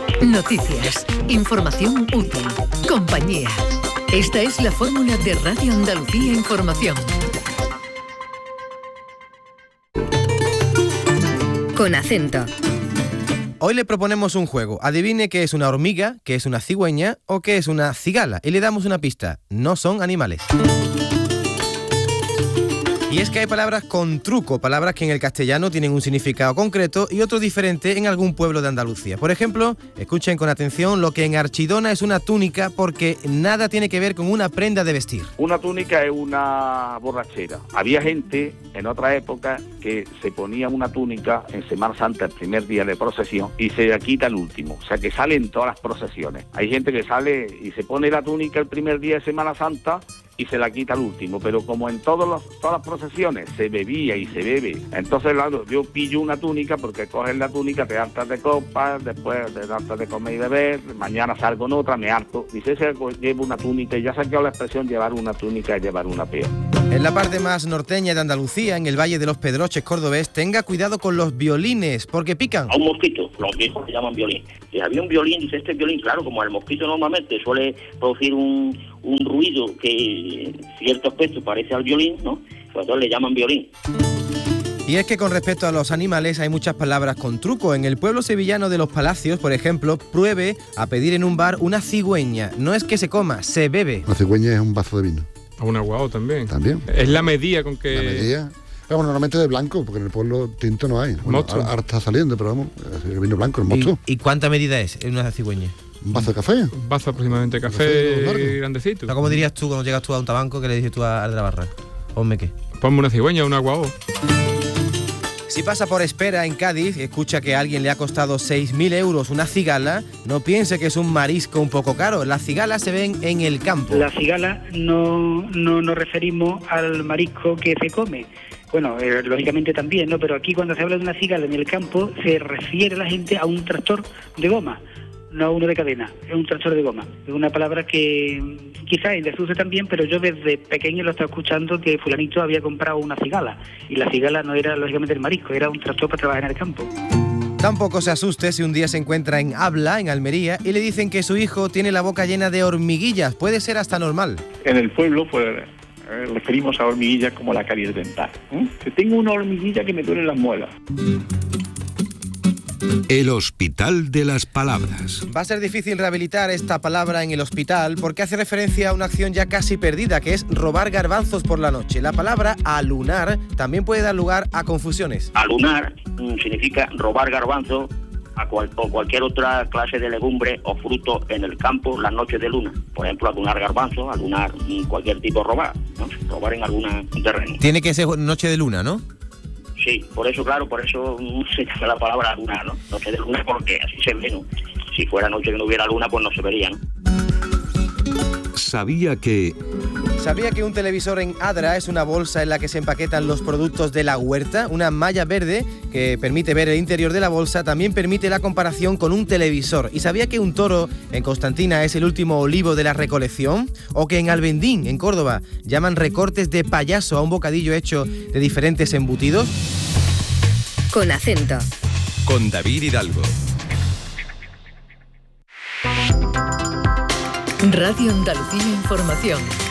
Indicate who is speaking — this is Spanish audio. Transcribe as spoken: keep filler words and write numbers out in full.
Speaker 1: Noticias, información útil, compañía. Esta es la fórmula de Radio Andalucía Información.
Speaker 2: Con acento.
Speaker 3: Hoy le proponemos un juego. Adivine qué es una hormiga, qué es una cigüeña o qué es una cigala. Y le damos una pista. No son animales. Y es que hay palabras con truco, palabras que en el castellano tienen un significado concreto y otro diferente en algún pueblo de Andalucía. Por ejemplo, escuchen con atención lo que en Archidona es una túnica porque nada tiene que ver con una prenda de vestir.
Speaker 4: Una túnica es una borrachera. Había gente en otra época que se ponía una túnica en Semana Santa, el primer día de procesión, y se la quita el último. O sea, que sale en todas las procesiones. Hay gente que sale y se pone la túnica el primer día de Semana Santa y se la quita al último, pero como en todos los, todas las procesiones se bebía y se bebe, entonces claro, yo pillo una túnica porque coges la túnica, te hartas de copas, después te hartas de comer y beber, mañana salgo en otra, me harto, dice, ese llevo una túnica, y ya saqué la expresión llevar una túnica y llevar una peor.
Speaker 3: En la parte más norteña de Andalucía, en el Valle de los Pedroches cordobés, tenga cuidado con los violines, porque pican.
Speaker 5: A un mosquito, los viejos le llaman violín. Si había un violín, dice este violín, claro, como el mosquito normalmente suele producir un, un ruido que cierto aspecto parece al violín, ¿no? Pues entonces le llaman violín.
Speaker 3: Y es que con respecto a los animales hay muchas palabras con truco. En el pueblo sevillano de Los Palacios, por ejemplo, pruebe a pedir en un bar una cigüeña. No es que se coma, se bebe.
Speaker 6: Una cigüeña es un vaso de vino.
Speaker 7: A un aguao también.
Speaker 6: También.
Speaker 7: Es la medida con que...
Speaker 6: La medida... Pero bueno, normalmente de blanco, porque en el pueblo tinto no hay. Bueno, ahora, ahora está saliendo, pero vamos, el vino blanco, el mosto.
Speaker 3: ¿Y, ¿Y cuánta medida es en una cigüeña?
Speaker 6: ¿Un vaso de café?
Speaker 7: Un vaso aproximadamente de café, café grandecito.
Speaker 3: ¿Cómo dirías tú cuando llegas tú a un tabanco que le dices tú a, a la barra? Ponme qué.
Speaker 7: Ponme una cigüeña, un aguao.
Speaker 3: Si pasa por Espera en Cádiz y escucha que a alguien le ha costado seis mil euros una cigala, no piense que es un marisco un poco caro. Las cigalas se ven en el campo.
Speaker 8: La cigala no, no nos referimos al marisco que se come. Bueno, eh, lógicamente también, ¿no? Pero aquí cuando se habla de una cigala en el campo se refiere la gente a un tractor de goma, no a uno de cadena, es un tractor de goma. Es una palabra que quizás en desuso también, pero yo desde pequeño lo estaba escuchando que fulanito había comprado una cigala, y la cigala no era lógicamente el marisco, era un tractor para trabajar en el campo.
Speaker 3: Tampoco se asuste si un día se encuentra en Habla, en Almería, y le dicen que su hijo tiene la boca llena de hormiguillas. Puede ser hasta normal.
Speaker 9: En el pueblo, pues... Eh, referimos a hormiguillas como la caries dental. ¿eh? Que tengo una hormiguilla que me duele las muelas.
Speaker 10: El Hospital de las Palabras.
Speaker 3: Va a ser difícil rehabilitar esta palabra en el hospital porque hace referencia a una acción ya casi perdida, que es robar garbanzos por la noche. La palabra alunar también puede dar lugar a confusiones.
Speaker 5: Alunar mm, significa robar garbanzos a cual, o cualquier otra clase de legumbre o fruto en el campo las noches de luna. Por ejemplo, alunar garbanzos, alunar cualquier tipo de robar, ¿no? Robar en algún terreno.
Speaker 3: Tiene que ser noche de luna, ¿no?
Speaker 5: Sí, por eso, claro, por eso se llama la palabra alunar, ¿no? Noche de luna porque así se ve, ¿no? Si fuera noche que no hubiera luna, pues no se vería, ¿no?
Speaker 10: Sabía que...
Speaker 3: ¿Sabía que un televisor en Adra es una bolsa en la que se empaquetan los productos de la huerta? Una malla verde que permite ver el interior de la bolsa también permite la comparación con un televisor. ¿Y sabía que un toro en Constantina es el último olivo de la recolección? ¿O que en Albendín, en Córdoba, llaman recortes de payaso a un bocadillo hecho de diferentes embutidos?
Speaker 2: Con acento.
Speaker 10: Con David Hidalgo.
Speaker 1: Radio Andalucía Información.